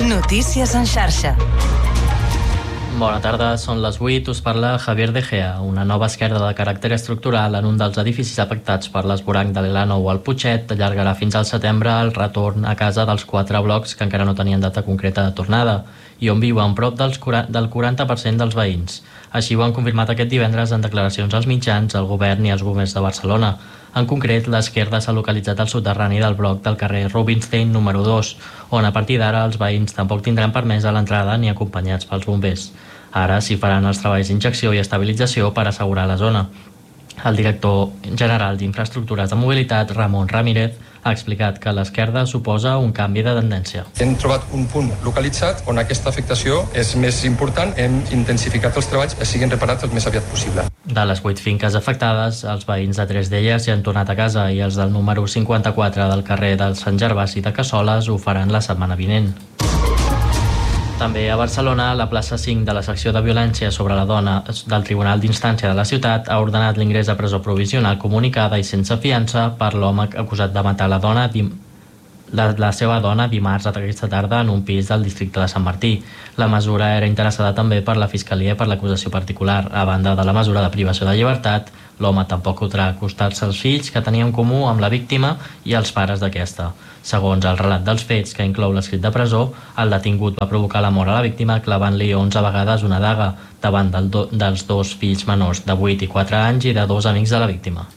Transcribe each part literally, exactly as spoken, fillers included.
Notícies en xarxa. Bona tarda, són les vuit, us parla Javier De Gea. Una nova esquerda de caràcter estructural en un dels edificis afectats per l'esvoranc de l'Elano o el Putxet allargarà fins al setembre el retorn a casa dels quatre blocs que encara no tenien data concreta de tornada i on viuen prop dels, del quaranta per cent dels veïns. Així ho han confirmat aquest divendres en declaracions als mitjans, el govern i els governs de Barcelona. En concret, l'esquerda s'ha localitzat al soterrani del bloc del carrer Rubinstein número dos, on a partir d'ara els veïns tampoc tindran permès a l'entrada ni acompanyats pels bombers. Ara s'hi faran els treballs d'injecció i estabilització per assegurar la zona. El director general d'Infraestructures de Mobilitat, Ramon Ramírez, ha explicat que l'esquerda suposa un canvi de tendència. Hem trobat un punt localitzat on aquesta afectació és més important. Hem intensificat els treballs que siguin reparats el més aviat possible. De les vuit finques afectades, els veïns de tres d'elles ja han tornat a casa i els del número cinquanta-quatre del carrer del Sant Gervasi de Cassoles ho faran la setmana vinent. També a Barcelona, la plaça cinc de la secció de violència sobre la dona del Tribunal d'Instància de la ciutat ha ordenat l'ingrés a presó provisional comunicada i sense fiança per l'home acusat de matar la dona la, la seva dona dimarts aquesta tarda en un pis del districte de Sant Martí. La mesura era interessada també per la Fiscalia i per l'acusació particular. A banda de la mesura de privació de llibertat, l'home tampoc podrà acostar-se als fills que tenia en comú amb la víctima i els pares d'aquesta. Segons el relat dels fets, que inclou l'escrit de presó, el detingut va provocar la mort a la víctima clavant-li onze vegades una daga davant del do, dels dos fills menors de vuit i quatre anys i de dos amics de la víctima.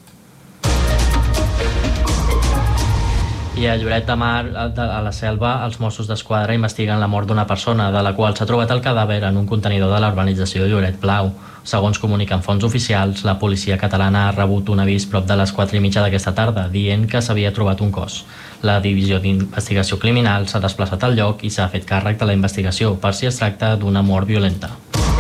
I a Lloret de Mar, a la Selva, els Mossos d'Esquadra investiguen la mort d'una persona, de la qual s'ha trobat el cadàver en un contenidor de la urbanització Lloret Blau. Segons comuniquen fonts oficials, la policia catalana ha rebut un avís prop de les quatre i mitja d'aquesta tarda, dient que s'havia trobat un cos. La Divisió d'Investigació Criminal s'ha desplaçat al lloc i s'ha fet càrrec de la investigació per si es tracta d'una mort violenta.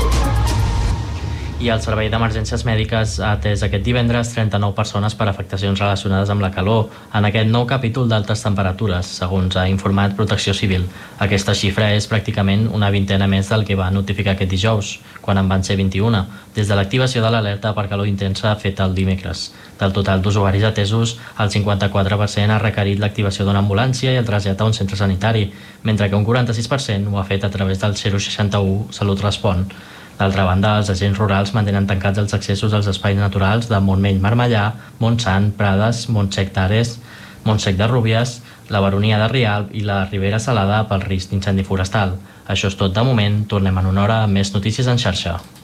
I el Servei d'Emergències Mèdiques ha atès aquest divendres trenta-nou persones per afectacions relacionades amb la calor en aquest nou capítol d'altes temperatures, segons ha informat Protecció Civil. Aquesta xifra és pràcticament una vintena més del que va notificar aquest dijous, quan en van ser vint-i-una, des de l'activació de l'alerta per calor intensa feta el dimecres. Del total d'usuaris atesos, el cinquanta-quatre per cent ha requerit l'activació d'una ambulància i el trasllat a un centre sanitari, mentre que un quaranta-sis per cent ho ha fet a través del zero seixanta-u Salut Respon. D'altra banda, els agents rurals mantenen tancats els accessos als espais naturals de Montmell-Marmellà, Montsant, Prades, Montsec d'Ares, Montsec de Rúbies, la Baronia de Rialb i la Ribera Salada pel risc d'incendi forestal. Això és tot de moment. Tornem en una hora amb més notícies en xarxa.